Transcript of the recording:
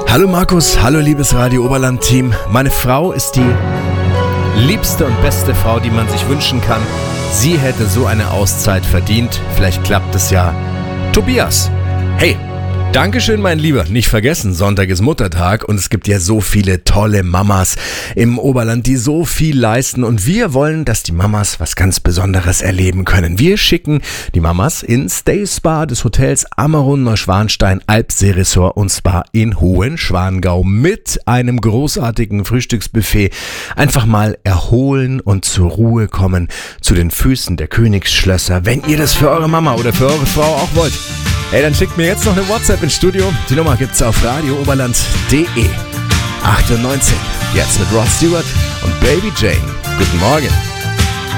Hallo Markus, hallo liebes Radio Oberland-Team. Meine Frau ist die liebste und beste Frau, die man sich wünschen kann. Sie hätte so eine Auszeit verdient. Vielleicht klappt es ja. Tobias, hey, Dankeschön, mein Lieber. Nicht vergessen, Sonntag ist Muttertag und es gibt ja so viele tolle Mamas im Oberland, die so viel leisten und wir wollen, dass die Mamas was ganz Besonderes erleben können. Wir schicken die Mamas ins Day Spa des Hotels Ammerun Neuschwanstein Alpsee Resort und Spa in Hohenschwangau mit einem großartigen Frühstücksbuffet. Einfach mal erholen und zur Ruhe kommen zu den Füßen der Königsschlösser, wenn ihr das für eure Mama oder für eure Frau auch wollt. Ey, dann schickt mir jetzt noch eine WhatsApp ins Studio. Die Nummer gibt's auf radiooberland.de. 98. Jetzt mit Rod Stewart und Baby Jane. Guten Morgen.